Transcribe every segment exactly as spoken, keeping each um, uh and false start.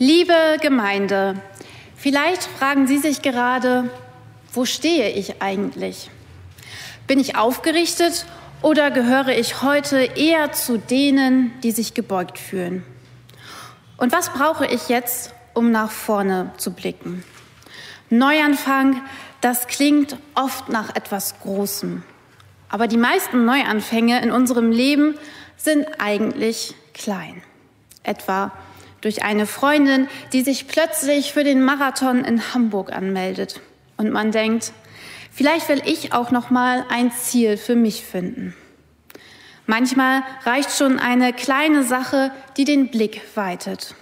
Liebe Gemeinde, vielleicht fragen Sie sich gerade, wo stehe ich eigentlich? Bin ich aufgerichtet oder gehöre ich heute eher zu denen, die sich gebeugt fühlen? Und was brauche ich jetzt, um nach vorne zu blicken? Neuanfang, das klingt oft nach etwas Großem. Aber die meisten Neuanfänge in unserem Leben sind eigentlich klein. Etwa durch eine Freundin, die sich plötzlich für den Marathon in Hamburg anmeldet. Und man denkt, vielleicht will ich auch noch mal ein Ziel für mich finden. Manchmal reicht schon eine kleine Sache, die den Blick weitet.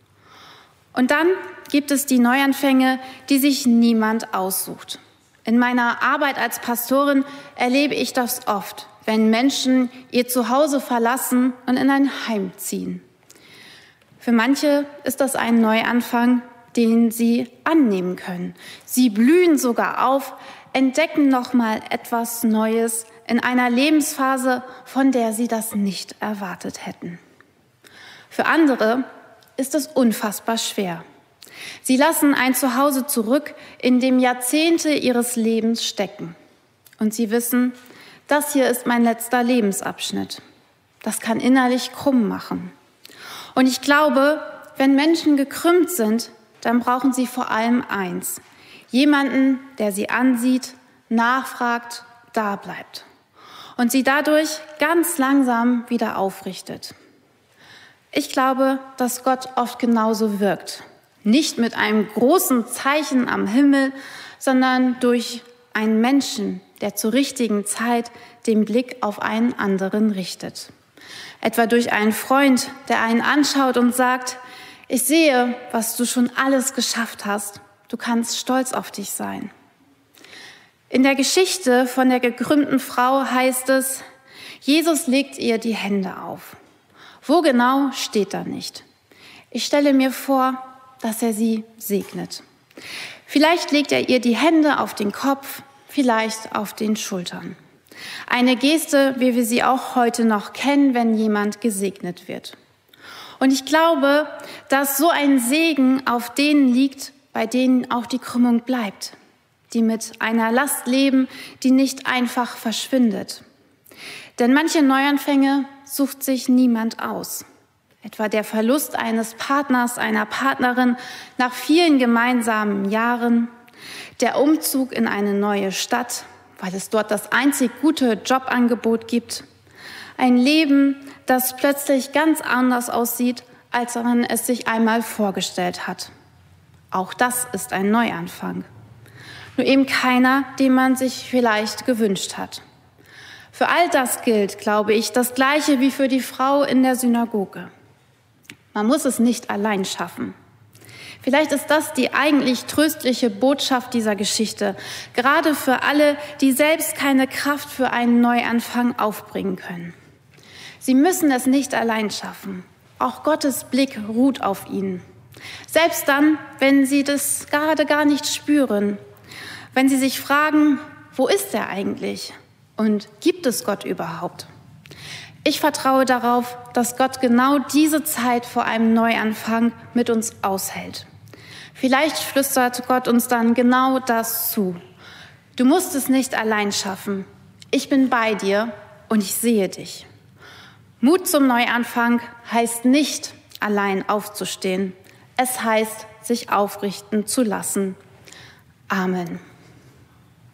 Und dann gibt es die Neuanfänge, die sich niemand aussucht. In meiner Arbeit als Pastorin erlebe ich das oft, wenn Menschen ihr Zuhause verlassen und in ein Heim ziehen. Für manche ist das ein Neuanfang, den sie annehmen können. Sie blühen sogar auf, entdecken noch mal etwas Neues in einer Lebensphase, von der sie das nicht erwartet hätten. Für andere ist es unfassbar schwer. Sie lassen ein Zuhause zurück, in dem Jahrzehnte ihres Lebens stecken. Und sie wissen, das hier ist mein letzter Lebensabschnitt. Das kann innerlich krumm machen. Und ich glaube, wenn Menschen gekrümmt sind, dann brauchen sie vor allem eins. Jemanden, der sie ansieht, nachfragt, da bleibt. Und sie dadurch ganz langsam wieder aufrichtet. Ich glaube, dass Gott oft genauso wirkt. Nicht mit einem großen Zeichen am Himmel, sondern durch einen Menschen, der zur richtigen Zeit den Blick auf einen anderen richtet. Etwa durch einen Freund, der einen anschaut und sagt, ich sehe, was du schon alles geschafft hast. Du kannst stolz auf dich sein. In der Geschichte von der gekrümmten Frau heißt es, Jesus legt ihr die Hände auf. Wo genau, steht da nicht. Ich stelle mir vor, dass er sie segnet. Vielleicht legt er ihr die Hände auf den Kopf, vielleicht auf den Schultern. Eine Geste, wie wir sie auch heute noch kennen, wenn jemand gesegnet wird. Und ich glaube, dass so ein Segen auf denen liegt, bei denen auch die Krümmung bleibt, die mit einer Last leben, die nicht einfach verschwindet. Denn manche Neuanfänge sucht sich niemand aus. Etwa der Verlust eines Partners, einer Partnerin nach vielen gemeinsamen Jahren, der Umzug in eine neue Stadt, weil es dort das einzig gute Jobangebot gibt. Ein Leben, das plötzlich ganz anders aussieht, als man es sich einmal vorgestellt hat. Auch das ist ein Neuanfang. Nur eben keiner, den man sich vielleicht gewünscht hat. Für all das gilt, glaube ich, das Gleiche wie für die Frau in der Synagoge. Man muss es nicht allein schaffen. Vielleicht ist das die eigentlich tröstliche Botschaft dieser Geschichte, gerade für alle, die selbst keine Kraft für einen Neuanfang aufbringen können. Sie müssen es nicht allein schaffen. Auch Gottes Blick ruht auf ihnen. Selbst dann, wenn sie das gerade gar nicht spüren, wenn sie sich fragen, wo ist er eigentlich und gibt es Gott überhaupt? Ich vertraue darauf, dass Gott genau diese Zeit vor einem Neuanfang mit uns aushält. Vielleicht flüstert Gott uns dann genau das zu. Du musst es nicht allein schaffen. Ich bin bei dir und ich sehe dich. Mut zum Neuanfang heißt nicht, allein aufzustehen. Es heißt, sich aufrichten zu lassen. Amen.